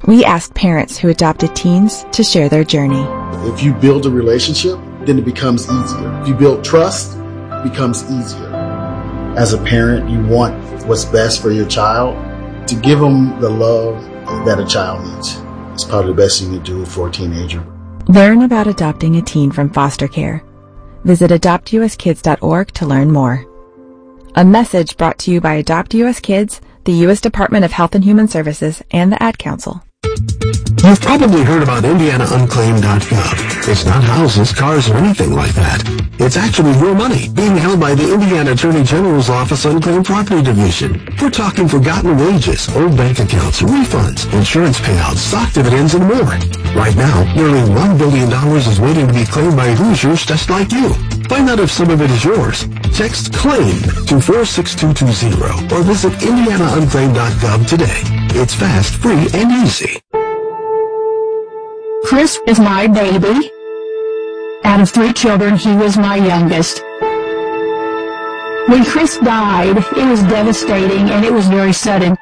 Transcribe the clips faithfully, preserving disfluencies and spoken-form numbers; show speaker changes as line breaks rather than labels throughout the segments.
We asked parents who adopted teens to share their journey.
If you build a relationship, then it becomes easier. If you build trust, it becomes easier. As a parent, you want what's best for your child. To give them the love that a child needs. It's probably the best thing to do for a teenager.
Learn about adopting a teen from foster care. Visit adopt u s kids dot org to learn more. A message brought to you by Adopt U S Kids, the U S Department of Health and Human Services, and the Ad Council.
You've probably heard about Indiana Unclaimed dot gov. It's not houses, cars, or anything like that. It's actually real money being held by the Indiana Attorney General's Office Unclaimed Property Division. We're talking forgotten wages, old bank accounts, refunds, insurance payouts, stock dividends, and more. Right now, nearly one billion dollars is waiting to be claimed by Hoosiers just like you. Find out if some of it is yours. Text CLAIM to four six two two zero or visit Indiana Unclaimed dot gov today. It's fast, free, and easy.
Chris is my baby. Out of three children, he was my youngest. When Chris died, it was devastating and it was very sudden.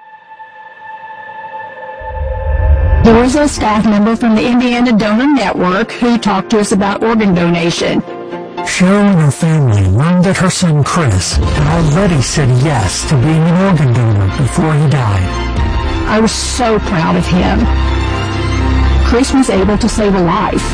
There was a staff member from the Indiana Donor Network who talked to us about organ donation.
Cheryl and her family learned that her son Chris had already said yes to being an organ donor before he died.
I was so proud of him. Chris was able to save a life.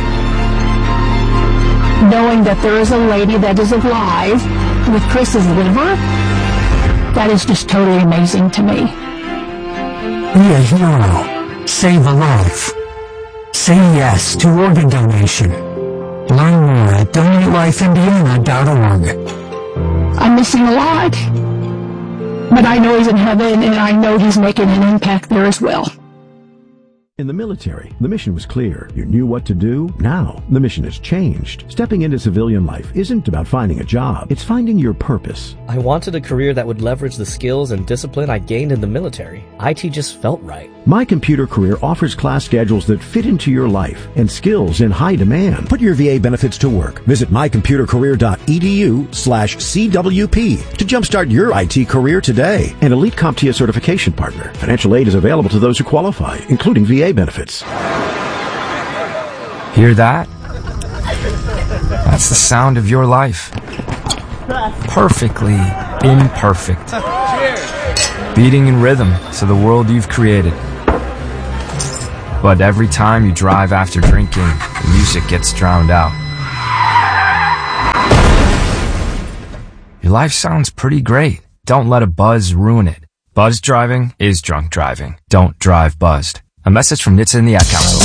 Knowing that there is a lady that is alive with Chris's liver, that is just totally amazing to me.
Be a hero. Save a life. Say yes to organ donation. Learn more at donate life indiana dot org.
I'm missing a lot, but I know he's in heaven and I know he's making an impact there as well.
In the military, the mission was clear. You knew what to do. Now, the mission has changed. Stepping into civilian life isn't about finding a job. It's finding your purpose.
I wanted a career that would leverage the skills and discipline I gained in the military. I T just felt right.
My Computer Career offers class schedules that fit into your life and skills in high demand. Put your V A benefits to work. Visit my computer career dot e d u slash c w p to jumpstart your I T career today. An Elite CompTIA certification partner. Financial aid is available to those who qualify, including V A benefits.
Hear that? That's the sound of your life. Perfectly imperfect. Beating in rhythm to the world you've created. But every time you drive after drinking, the music gets drowned out. Your life sounds pretty great. Don't let a buzz ruin it. Buzz driving is drunk driving. Don't drive buzzed. A message from N H T S A and the Ad Council.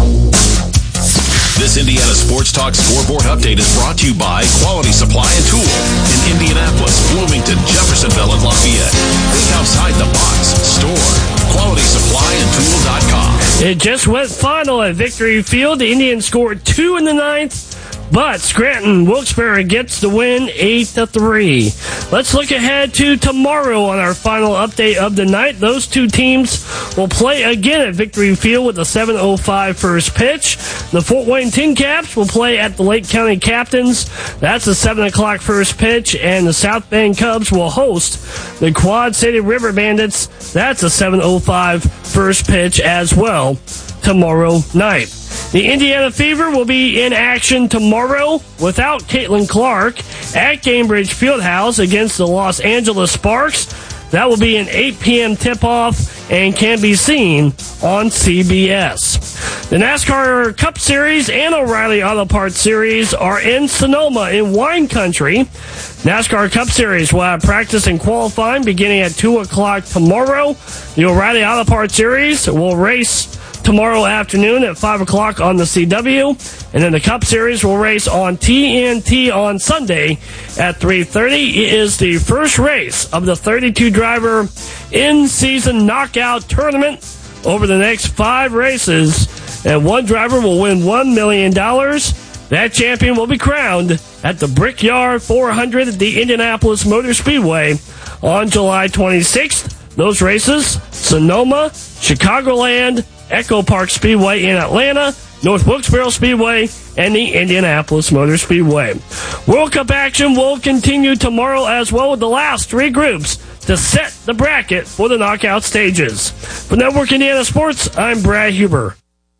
This Indiana Sports Talk Scoreboard Update is brought to you by Quality Supply and Tool in Indianapolis, Bloomington, Jeffersonville, and Lafayette. Think outside the box. Store quality supply and tool dot com.
It just went final at Victory Field. The Indians scored two in the ninth. But Scranton Wilkes-Barre gets the win eight to three. Let's look ahead to tomorrow on our final update of the night. Those two teams will play again at Victory Field with a seven oh five first pitch. The Fort Wayne Tin Caps will play at the Lake County Captains. That's a seven o'clock first pitch. And the South Bend Cubs will host the Quad City River Bandits. That's a seven oh five first pitch as well tomorrow night. The Indiana Fever will be in action tomorrow without Caitlin Clark at Cambridge Fieldhouse against the Los Angeles Sparks. That will be an eight p.m. tip-off and can be seen on C B S. The NASCAR Cup Series and O'Reilly Auto Parts Series are in Sonoma in wine country. NASCAR Cup Series will have practice and qualifying beginning at two o'clock tomorrow. The O'Reilly Auto Parts Series will race tomorrow afternoon at five o'clock on the C W. And then the Cup Series will race on T N T on Sunday at three thirty. It is the first race of the thirty-two driver in-season knockout tournament over the next five races. And one driver will win one million dollars. That champion will be crowned at the Brickyard four hundred at the Indianapolis Motor Speedway on July twenty-sixth. Those races, Sonoma, Chicagoland, Echo Park Speedway in Atlanta, North Wilkes-Barre Speedway, and the Indianapolis Motor Speedway. World Cup action will continue tomorrow as well with the last three groups to set the bracket for the knockout stages. For Network Indiana Sports, I'm Brad Huber.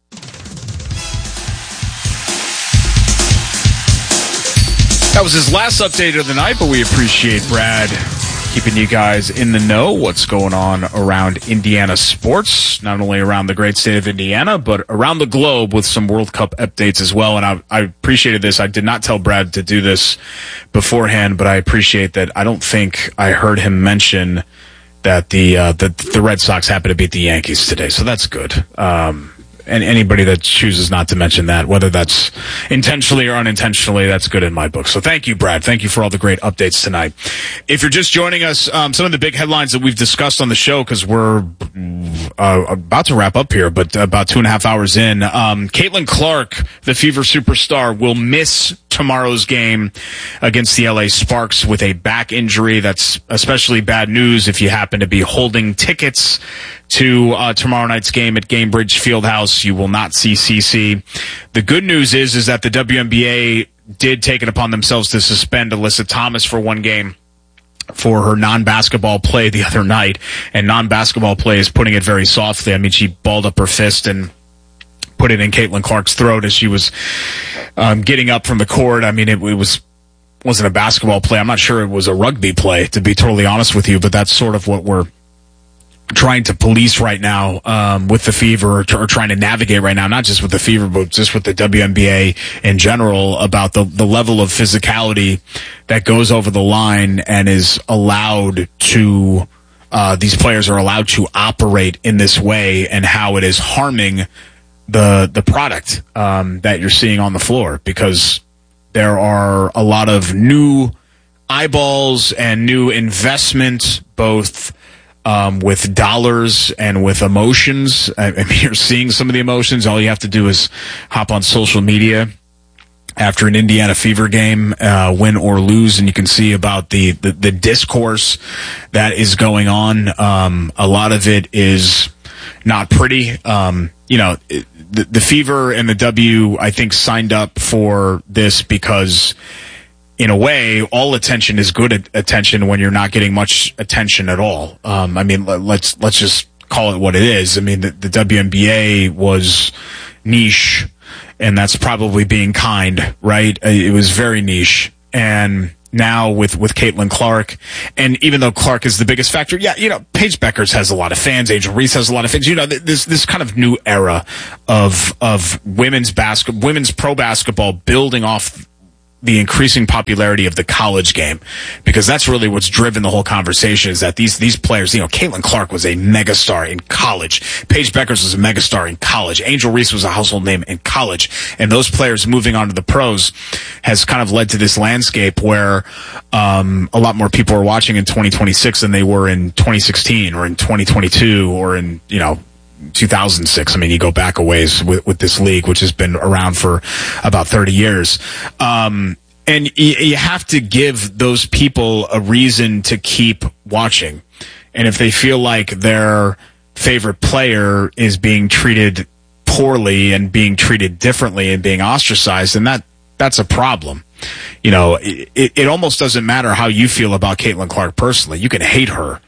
That was his last update of the night, but we appreciate Brad keeping you guys in the know what's going on around Indiana sports, not only around the great state of Indiana, but around the globe with some World Cup updates as well. And I, I appreciated this. I did not tell Brad to do this beforehand, but I appreciate that. I don't think I heard him mention that the uh, the, the Red Sox happened to beat the Yankees today, so that's good. Um, and anybody that chooses not to mention that, whether that's intentionally or unintentionally, that's good in my book. So thank you, Brad. Thank you for all the great updates tonight. If you're just joining us, um, some of the big headlines that we've discussed on the show, because we're uh, about to wrap up here, but about two and a half hours in, um, Caitlin Clark, the Fever superstar, will miss tomorrow's game against the L A Sparks with a back injury. That's especially bad news if you happen to be holding tickets to uh, tomorrow night's game at Gainbridge Fieldhouse. You will not see C C. The good news is, is that the W N B A did take it upon themselves to suspend Alyssa Thomas for one game for her non-basketball play the other night. And non-basketball play is putting it very softly. I mean, she balled up her fist and put it in Caitlin Clark's throat as she was um, getting up from the court. I mean, it, it was, wasn't a basketball play. I'm not sure it was a rugby play, to be totally honest with you, but that's sort of what we're trying to police right now um, with the Fever, or, t- or trying to navigate right now, not just with the Fever, but just with the W N B A in general, about the, the level of physicality that goes over the line and is allowed to, uh, these players are allowed to operate in this way, and how it is harming the the product um, that you're seeing on the floor, because there are a lot of new eyeballs and new investment, both um, with dollars and with emotions. I mean, you're seeing some of the emotions. All you have to do is hop on social media after an Indiana Fever game, uh, win or lose, and you can see about the, the, the discourse that is going on. Um, a lot of it is not pretty. Um, you know, it, The, the Fever and the W, I think, signed up for this because, in a way, all attention is good at attention when you're not getting much attention at all. Um, I mean, let, let's let's just call it what it is. I mean, the, the W N B A was niche, and that's probably being kind, right? It was very niche, and now with, with Caitlin Clark, and even though Clark is the biggest factor, yeah, you know, Paige Beckers has a lot of fans, Angel Reese has a lot of fans, you know, this, this kind of new era of, of women's basketball, women's pro basketball building off the increasing popularity of the college game, because that's really what's driven the whole conversation, is that these, these players, you know, Caitlin Clark was a megastar in college. Paige Beckers was a megastar in college. Angel Reese was a household name in college. And those players moving on to the pros has kind of led to this landscape where, um, a lot more people are watching in twenty twenty-six than they were in twenty sixteen or in twenty twenty-two or in, you know, two thousand six. I mean, you go back a ways with, with this league, which has been around for about thirty years. Um, and y- you have to give those people a reason to keep watching. And if they feel like their favorite player is being treated poorly and being treated differently and being ostracized, then that, that's a problem. You know, it, it almost doesn't matter how you feel about Caitlin Clark personally. You can hate her.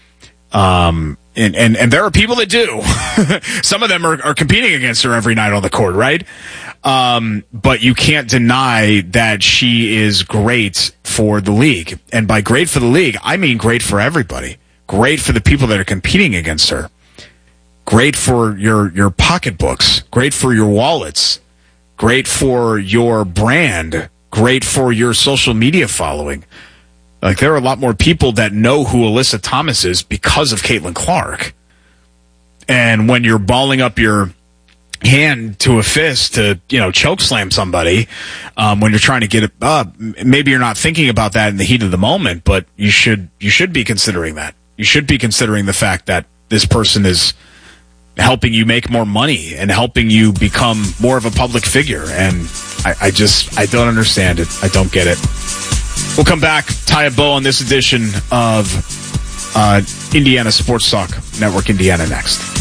Um, And, and, and there are people that do. Some of them are, are competing against her every night on the court, right? Um, but you can't deny that she is great for the league. And by great for the league, I mean great for everybody. Great for the people that are competing against her. Great for your, your pocketbooks. Great for your wallets. Great for your brand. Great for your social media following. Like, there are a lot more people that know who Alyssa Thomas is because of Caitlin Clark. And when you're balling up your hand to a fist to, you know, choke slam somebody, um, when you're trying to get it up, maybe you're not thinking about that in the heat of the moment, but you should, you should be considering that. You should be considering the fact that this person is helping you make more money and helping you become more of a public figure. And I, I just, I don't understand it. I don't get it. We'll come back, tie a bow on this edition of uh, Indiana Sports Talk Network Indiana next.